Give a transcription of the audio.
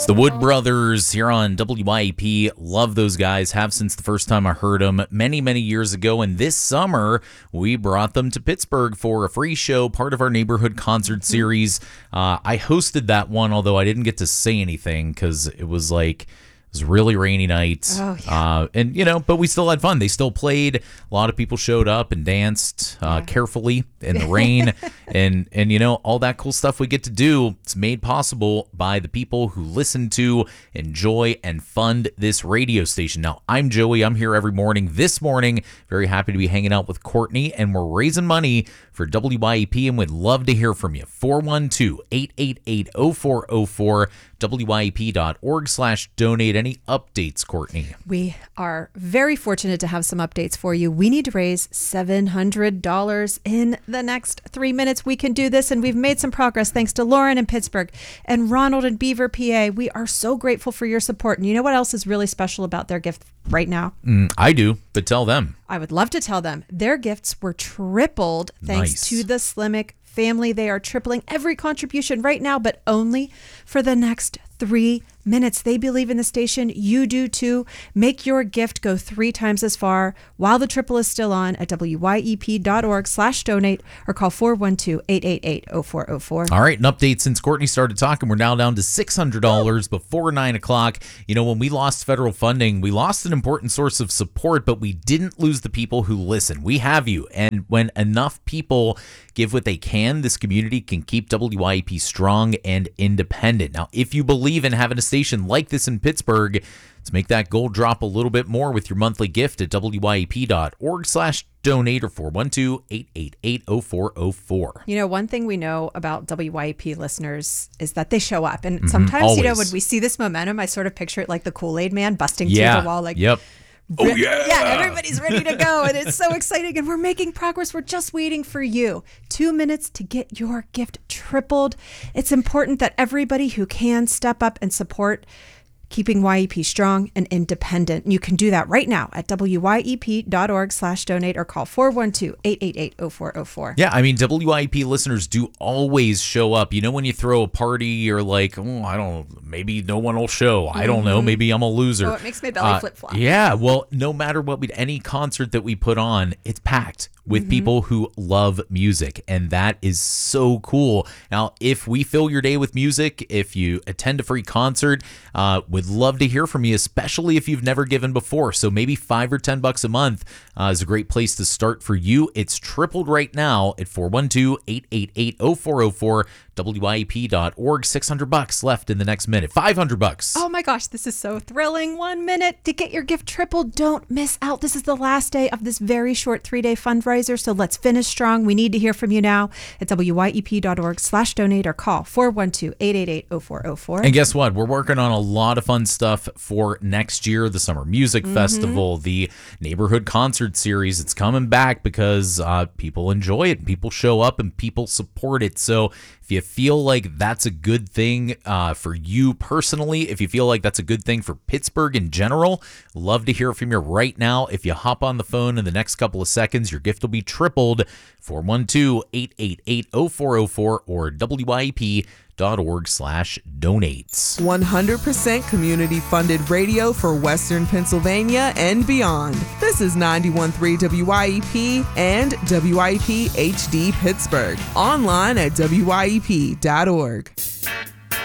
It's the Wood Brothers here on WYAP. Love those guys. Have since the first time I heard them many, many years ago. And this summer, we brought them to Pittsburgh for a free show, part of our neighborhood concert series. I hosted that one, although I didn't get to say anything because it was like... It was a really rainy night. Oh, yeah. But we still had fun. They still played. A lot of people showed up and danced carefully in the rain. and all that cool stuff we get to do. It's made possible by the people who listen to, enjoy, and fund this radio station. Now, I'm Joey. I'm here every morning. This morning, very happy to be hanging out with Courtney, and we're raising money for WYAP, and we'd love to hear from you. 412-888-0404, WYAP.org/donate. Any updates, Courtney? We are very fortunate to have some updates for you. We need to raise $700 in the next 3 minutes. We can do this, and we've made some progress thanks to Lauren in Pittsburgh and Ronald in Beaver, PA. We are so grateful for your support. And you know what else is really special about their gift right now? I do, but tell them. I would love to tell them. Their gifts were tripled thanks to the Slimek family. They are tripling every contribution right now, but only for the next 3 minutes. They believe in the station. You do too. Make your gift go 3 times as far while the triple is still on at wyep.org/donate or call 412-888-0404. All right, an update since Courtney started talking. We're now down to $600 before 9 o'clock. You know, when we lost federal funding, we lost an important source of support, but we didn't lose the people who listen. We have you. And when enough people give what they can, this community can keep WYAP strong and independent. Now, if you believe in having a station like this in Pittsburgh, let's make that goal drop a little bit more with your monthly gift at wyap.org/donate or 412-888-0404. You know, one thing we know about WYAP listeners is that they show up. And sometimes, always. when we see this momentum, I sort of picture it like the Kool-Aid man busting through the wall. Like, yep. Oh, yeah. Yeah, everybody's ready to go. And it's so exciting. And we're making progress. We're just waiting for you. 2 minutes to get your gift tripled. It's important that everybody who can step up and support keeping YEP strong and independent. You can do that right now at wyep.org/donate or call 412-888-0404. Yeah, I mean, WYEP listeners do always show up. You know, when you throw a party, you're like, oh, I don't know, maybe no one will show. I don't know, maybe I'm a loser. Oh, it makes my belly flip-flop. Yeah, well, no matter what, any concert that we put on, it's packed with people who love music, and that is so cool. Now, if we fill your day with music, if you attend a free concert, would love to hear from you, especially if you've never given before. So maybe $5 or $10 a month is a great place to start for you. It's tripled right now at 412-888-0404, wyep.org. $600 left in the next minute. $500. Oh my gosh, this is so thrilling. 1 minute to get your gift tripled. Don't miss out. This is the last day of this very short 3-day fundraiser, so let's finish strong. We need to hear from you now at wyep.org/donate or call 412-888-0404. And guess what? We're working on a lot of fun stuff for next year. The Summer Music Festival, the Neighborhood Concert Series. It's coming back because people enjoy it, and people show up, and people support it. So if you feel like that's a good thing for you personally, if you feel like that's a good thing for Pittsburgh in general, love to hear from you right now. If you hop on the phone in the next couple of seconds, your gift will be tripled. 412-888-0404 or wyep.org/donate. 100% community-funded radio for Western Pennsylvania and beyond. This is 91.3 WYEP and WYEP HD Pittsburgh. Online at wyep.org.